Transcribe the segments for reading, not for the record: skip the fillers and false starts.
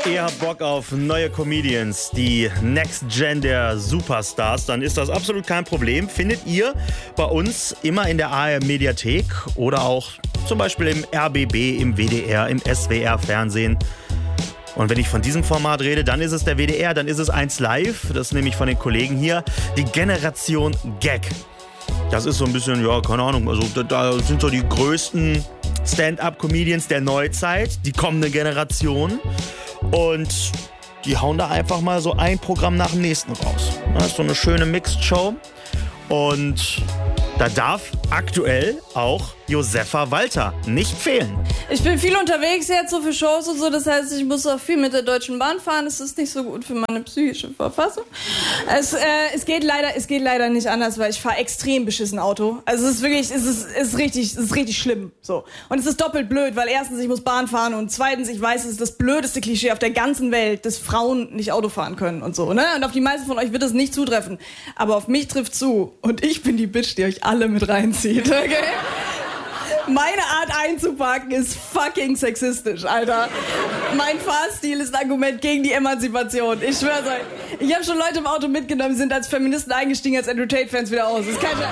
Ihr habt Bock auf neue Comedians, die Next Gen der Superstars, dann ist das absolut kein Problem. Findet ihr bei uns immer in der ARD-Mediathek oder auch zum Beispiel im RBB, im WDR, im SWR-Fernsehen. Und wenn ich von diesem Format rede, dann ist es der WDR, dann ist es 1 Live. Das ist nämlich von den Kollegen hier, die Generation Gag. Das ist so ein bisschen, ja, keine Ahnung, also da sind so die größten Stand-up-Comedians der Neuzeit, die kommende Generation. Und die hauen da einfach mal so ein Programm nach dem nächsten raus. Das ist so eine schöne Mixed-Show. Und da darf aktuell auch Josefa Walter nicht fehlen. Ich bin viel unterwegs jetzt, so für Shows und so, das heißt, ich muss auch viel mit der Deutschen Bahn fahren. Das ist nicht so gut für meine psychische Verfassung. Es geht leider nicht anders, weil ich fahre extrem beschissen Auto. Also es ist wirklich, es ist richtig schlimm. So. Und es ist doppelt blöd, weil erstens, ich muss Bahn fahren und zweitens, ich weiß, es ist das blödeste Klischee auf der ganzen Welt, dass Frauen nicht Auto fahren können und so, ne? Und auf die meisten von euch wird es nicht zutreffen. Aber auf mich trifft zu. Und ich bin die Bitch, die euch alle mit reinzieht, okay? Meine Art einzupacken ist fucking sexistisch, Alter. Mein Fahrstil ist ein Argument gegen die Emanzipation. Ich schwör's euch. Ich habe schon Leute im Auto mitgenommen, die sind als Feministen eingestiegen, als Andrew Tate-Fans wieder aus. Das ist kein Scheiß.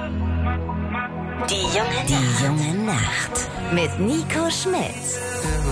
Die junge Nacht mit Nico Schmidt.